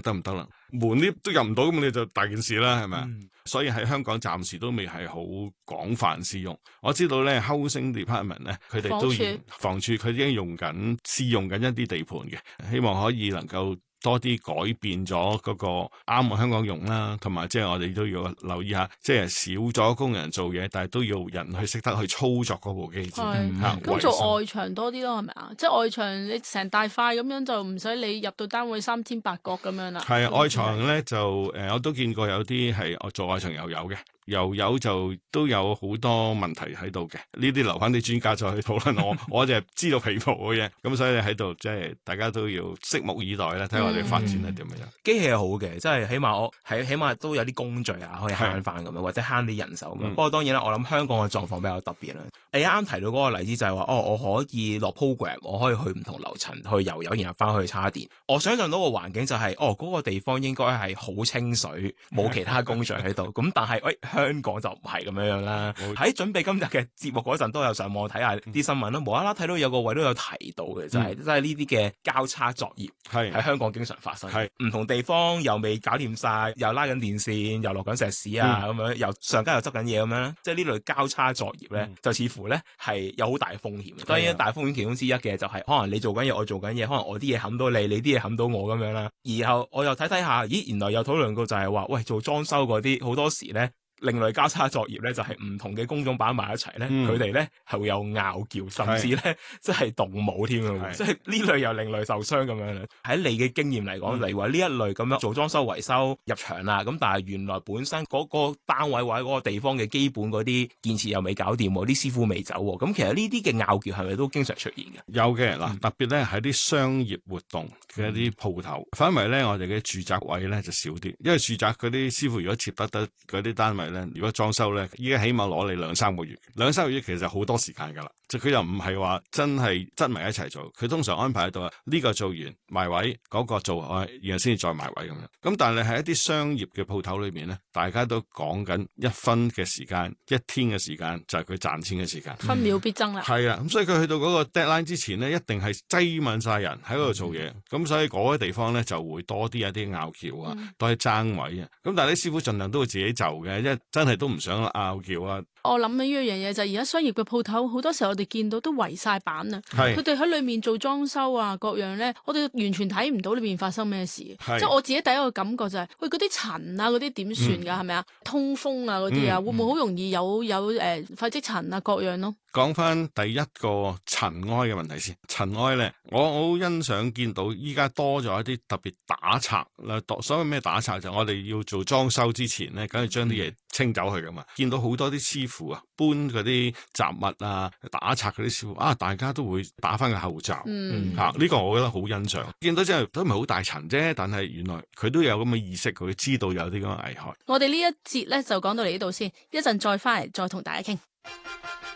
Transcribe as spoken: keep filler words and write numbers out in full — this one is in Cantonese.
得唔得啦？門 lift 都入唔到，咁你就大件事啦，係咪啊？ 嗯所以喺香港暫時都未係好廣泛使用。我知道咧，Housing Department 咧，佢哋都已房署佢已經用緊試用緊一啲地盤嘅，希望可以能夠多啲改變咗嗰個啱我香港用啦，同埋即係我哋都要留意下，即係少咗工人做嘢，但係都要人去識得去操作嗰部機子。 係咁做外牆多啲咯，係咪啊？即係外牆你成大塊咁樣就唔使你入到單位三尖八角咁樣啦。 係啊，外牆咧就誒、呃，我都見過有啲係我做外牆又有嘅。又有就都有好多問題喺度嘅，呢啲留翻啲專家再去討論。我我就係知道皮毛嘅嘢，咁所以喺度即係大家都要拭目以待啦，睇下我哋發展係點樣。 機器係好嘅，即係起碼我係起碼都有啲工序啊，可以慳翻咁樣，或者慳啲人手咁樣。不過當然啦，我諗香港嘅狀況比較特別啦。你啱啱提到嗰個例子就係話，哦，我可以落 program，我可以去唔同樓層去油油，然後翻去插電。我想象到個環境就係，哦，嗰個地方應該係好清水，冇其他工序喺度。咁但係喂。香港就唔係咁樣樣啦。喺準備今日嘅節目嗰陣，都有上網睇下啲新聞啦。無啦啦睇到有個位都有提到嘅，就係即係呢啲嘅交叉作業，係喺香港經常發生。係唔同地方又未搞掂晒，又拉緊電線，又落緊石屎啊，咁、嗯、樣又上街又執緊嘢咁樣。即係呢類交叉作業咧，嗯、就似乎咧係有好大嘅風險。當然，大風險其中之一嘅就係可能你做緊嘢，我做緊嘢，可能我啲嘢冚到你，你啲嘢冚到我咁樣啦。然後我又睇睇下，咦，原來有討論過就係話，喂，做裝修嗰啲好多時咧。另類交叉作業咧，就係、是、唔同嘅工種擺埋一齊咧，佢哋咧係會有拗撬，甚至咧即係動武添啊！即係呢類又另類受傷咁樣咧。喺你嘅經驗嚟講，例如話呢一類咁樣做裝修維修入場啦，咁但係原來本身嗰個單位或者嗰個地方嘅基本嗰啲建設又未搞掂，啲師傅未走，咁其實呢啲嘅拗撬係咪都經常出現嘅？ 有嘅嗱，特別咧喺啲商業活動嘅一啲鋪頭，嗯、反為咧我哋嘅住宅位咧就少啲，因為住宅嗰啲師傅如果接得得嗰啲單位。如果裝修咧，依家起碼攞你兩三個月，兩三個月其實好多時間噶啦。就佢又唔係話真係擠埋一齊做，佢通常安排喺度啊。呢個做完埋位，嗰個做開，然後先至再埋位咁樣。咁但係喺一啲商業嘅鋪頭裏面咧，大家都講緊一分嘅時間，一天嘅時間就係佢賺錢嘅時間， 分秒必爭啦。 係啊，咁所以佢去到嗰個 deadline 之前咧，一定係擠滿晒人喺嗰度做嘢。咁、嗯、所以嗰啲地方咧就會多啲一啲拗撬啊，嗯、多啲爭位啊。咁但係啲師傅盡量都會自己就嘅，因為真係都唔想拗撬啊。 我諗起呢樣嘢就係而家商業嘅鋪頭，好多時候我哋見到都圍晒板啊。佢哋喺裏面做裝修啊，各樣咧，我哋完全睇唔到裏面發生咩事。即係我自己第一個感覺就係、是，喂，嗰啲塵啊，嗰啲點算噶？係咪啊？通風啊，嗰啲啊，嗯、會唔會好容易有有誒廢積塵啊，各樣咯？ 講翻第一個塵埃嘅問題先，塵埃咧，我好欣賞見到依家多咗一啲特別打拆啦。所謂咩打拆就係我哋要做裝修之前咧，梗係將啲嘢清走去噶嘛。見到好多啲師傅啊，搬嗰啲雜物啊，打拆嗰啲師傅啊，大家都會打翻個口罩。嗯，吓、啊、呢、這個我覺得好欣賞。見到真係都唔係好大塵啫，但係原來佢都有咁嘅意識，佢知道有啲咁嘅危害。 我哋呢一節咧就講到嚟呢度先，一陣再翻嚟再同大家傾。